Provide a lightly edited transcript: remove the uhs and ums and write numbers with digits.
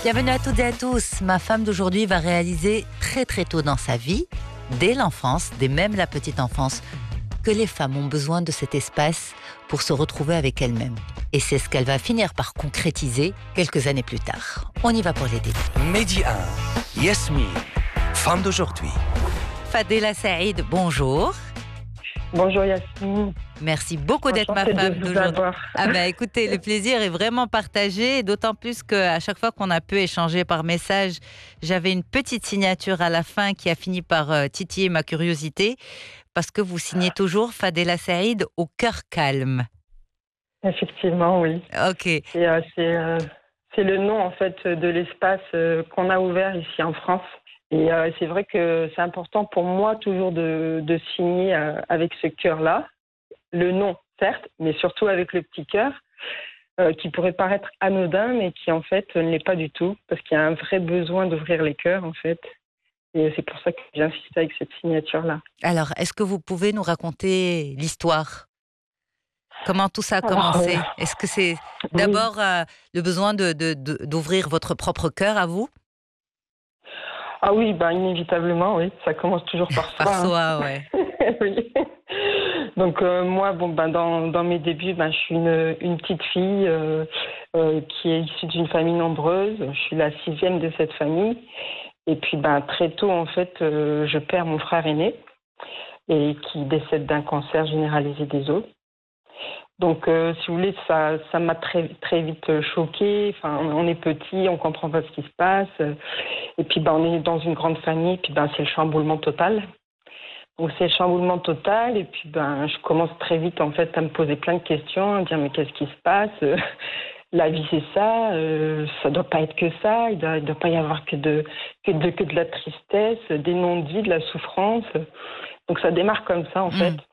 Bienvenue à toutes et à tous. Ma femme d'aujourd'hui va réaliser très très tôt dans sa vie, dès l'enfance, dès même la petite enfance, que les femmes ont besoin de cet espace pour se retrouver avec elles-mêmes. Et c'est ce qu'elle va finir par concrétiser quelques années plus tard. On y va pour l'aider. Midi 1, Yasmine, femme d'aujourd'hui. Fadela Saïd, bonjour. Bonjour Yasmine. Merci beaucoup d'être ma femme d'aujourd'hui. Ah ben écoutez, le plaisir est vraiment partagé, d'autant plus qu'à chaque fois qu'on a pu échanger par message, j'avais une petite signature à la fin qui a fini par titiller ma curiosité, parce que vous signez toujours Fadela Saïd au cœur calme. Effectivement, oui. Ok. C'est le nom en fait de l'espace qu'on a ouvert ici en France. Et c'est vrai que c'est important pour moi toujours de signer avec ce cœur-là. Le nom, certes, mais surtout avec le petit cœur, qui pourrait paraître anodin, mais qui en fait ne l'est pas du tout, parce qu'il y a un vrai besoin d'ouvrir les cœurs en fait. Et c'est pour ça que j'insiste avec cette signature-là. Alors, est-ce que vous pouvez nous raconter l'histoire ? Comment tout ça a commencé ? Est-ce que c'est d'abord le besoin d'ouvrir votre propre cœur à vous ? Ah oui, inévitablement, oui. Ça commence toujours par soi. Par soi, ouais. Oui. Donc moi, dans mes débuts, je suis une petite fille qui est issue d'une famille nombreuse. Je suis la 6e de cette famille. Et puis très tôt, en fait, je perds mon frère aîné et qui décède d'un cancer généralisé des os. Donc, si vous voulez, ça m'a très, très vite choquée. Enfin, on est petit, on comprend pas ce qui se passe. Et puis, on est dans une grande famille. Puis, c'est le chamboulement total. Donc, c'est le chamboulement total. Et puis, je commence très vite, en fait, à me poser plein de questions, à dire, mais qu'est-ce qui se passe ? La vie, c'est ça. Ça doit pas être que ça. Il doit pas y avoir que de la tristesse, des non-dits, de la souffrance. Donc, ça démarre comme ça, en fait.